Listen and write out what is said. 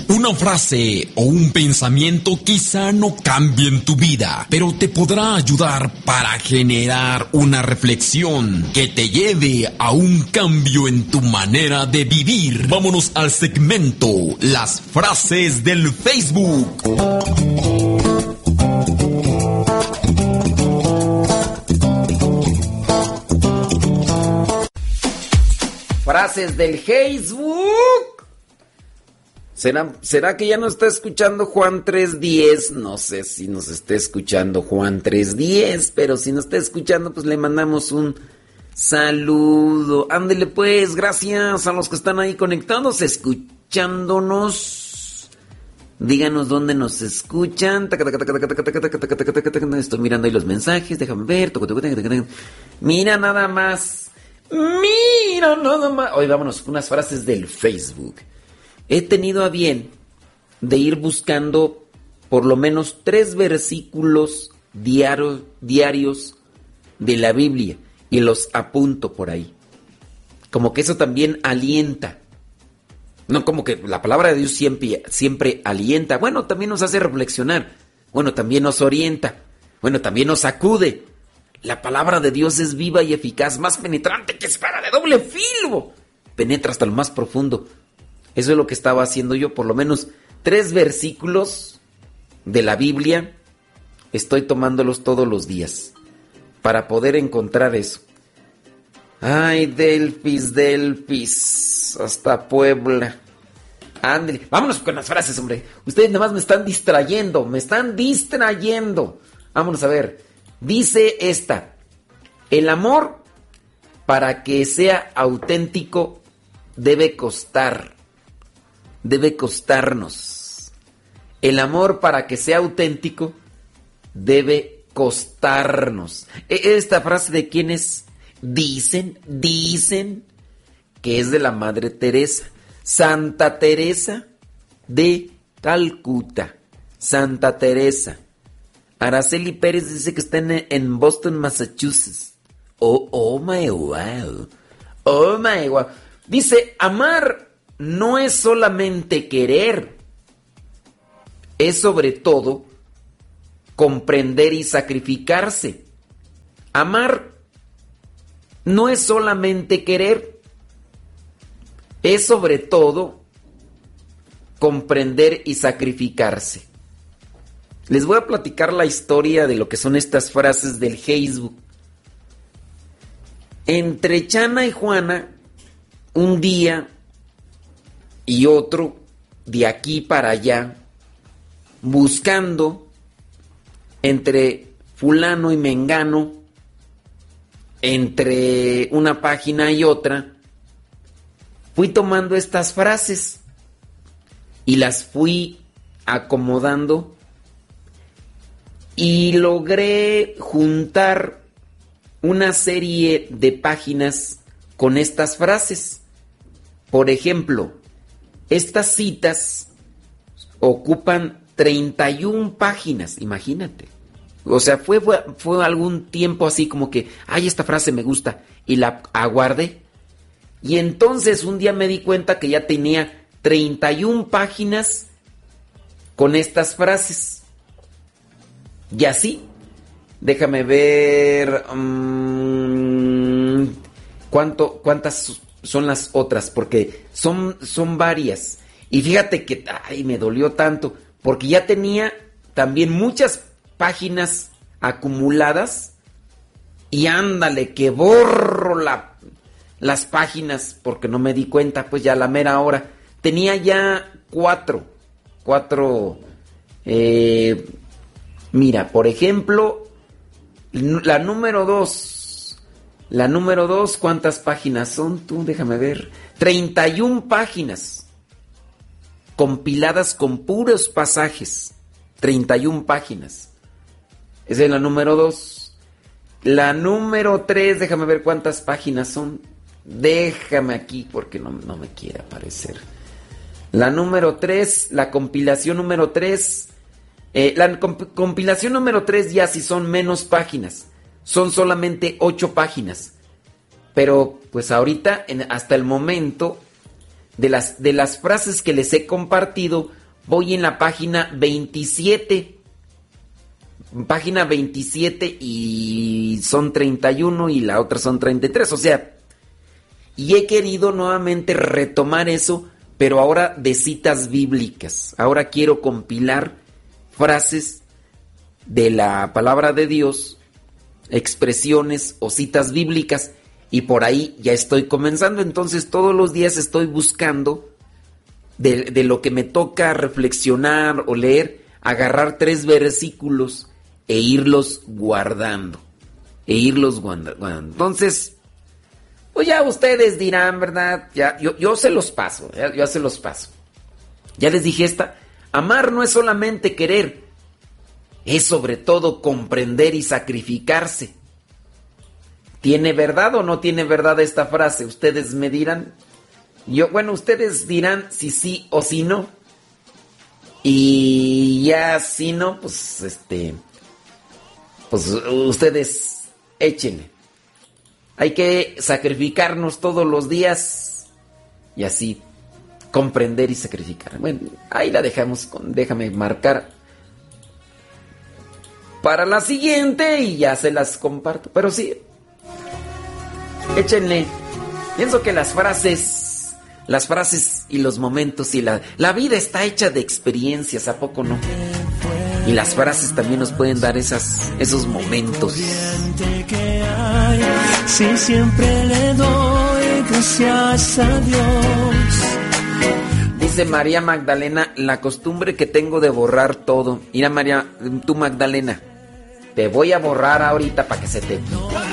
Una frase o un pensamiento quizá no cambien tu vida, pero te podrá ayudar para generar una reflexión que te lleve a un cambio en tu manera de vivir. Vámonos al segmento Las frases del Facebook. Frases del Facebook. ¿Será que ya nos está escuchando Juan 3:10? No sé si nos está escuchando Juan 3:10, pero si nos está escuchando, pues le mandamos un saludo. Ándele pues, gracias a los que están ahí conectados, escuchándonos. Díganos dónde nos escuchan. Estoy mirando ahí los mensajes, déjame ver. Mira nada más. Hoy vámonos con unas frases del Facebook. He tenido a bien de ir buscando por lo menos 3 versículos diarios de la Biblia y los apunto por ahí. Como que eso también alienta. No como que la palabra de Dios siempre alienta. Bueno, también nos hace reflexionar. Bueno, también nos orienta. Bueno, también nos sacude. La palabra de Dios es viva y eficaz, más penetrante que espada de doble filo. Penetra hasta lo más profundo. Eso es lo que estaba haciendo yo, por lo menos 3 versículos de la Biblia. Estoy tomándolos todos los días para poder encontrar eso. Ay, Delfis, hasta Puebla. Ándale, vámonos con las frases, hombre. Ustedes nada más me están distrayendo. Vámonos a ver. Dice esta: el amor, para que sea auténtico, debe costarnos. El amor, para que sea auténtico, debe costarnos. Esta frase, ¿de quién es? Dicen que es de la Madre Teresa. Santa Teresa de Calcuta. Santa Teresa. Araceli Pérez dice que está en Boston, Massachusetts. Oh my wow. Dice, amar no es solamente querer, es sobre todo comprender y sacrificarse. Amar no es solamente querer, es sobre todo comprender y sacrificarse. Les voy a platicar la historia de lo que son estas frases del Facebook. Entre Chana y Juana, un día y otro, de aquí para allá, buscando entre fulano y mengano, entre una página y otra, fui tomando estas frases y las fui acomodando y logré juntar una serie de páginas con estas frases. Por ejemplo, estas citas ocupan 31 páginas, imagínate. O sea, fue algún tiempo así como que, ay, esta frase me gusta, y la aguardé. Y entonces un día me di cuenta que ya tenía 31 páginas con estas frases. Y así, déjame ver cuántas son las otras, porque son varias. Y fíjate que, ay, me dolió tanto, porque ya tenía también muchas páginas acumuladas y ándale, que borro las páginas porque no me di cuenta, pues ya a la mera hora. Tenía ya 4. Mira, por ejemplo, la número 2. La número 2, ¿cuántas páginas son? Tú, déjame ver. 31 páginas. Compiladas con puros pasajes. 31 páginas. Esa es la número 2. La número 3, déjame ver cuántas páginas son. Déjame aquí porque no me quiere aparecer. La número 3, la compilación número 3. La compilación número 3 ya sí son menos páginas. Son solamente 8 páginas. Pero pues ahorita, hasta el momento, de las frases que les he compartido, voy en la página 27. Página 27 y son 31 y la otra son 33. O sea, y he querido nuevamente retomar eso, pero ahora de citas bíblicas. Ahora quiero compilar frases de la palabra de Dios, expresiones o citas bíblicas, y por ahí ya estoy comenzando. Entonces todos los días estoy buscando de lo que me toca reflexionar o leer, agarrar 3 versículos e irlos guardando. Entonces, pues ya ustedes dirán, ¿verdad? Ya, yo se los paso, yo se los paso. Ya les dije esta, amar no es solamente querer, es sobre todo comprender y sacrificarse. ¿Tiene verdad o no tiene verdad esta frase? Ustedes me dirán. Ustedes dirán si sí o si no. Y ya si no, pues pues ustedes échenle. Hay que sacrificarnos todos los días y así comprender y sacrificar. Bueno, ahí la dejamos. Déjame marcar para la siguiente y ya se las comparto. Pero sí, échenle. Pienso que las frases y los momentos y la vida está hecha de experiencias, ¿a poco no? Y las frases también nos pueden dar esos momentos. Sí, siempre le doy gracias a Dios. Dice María Magdalena, la costumbre que tengo de borrar todo. Mira, María, tú Magdalena, te voy a borrar ahorita para que se te quite.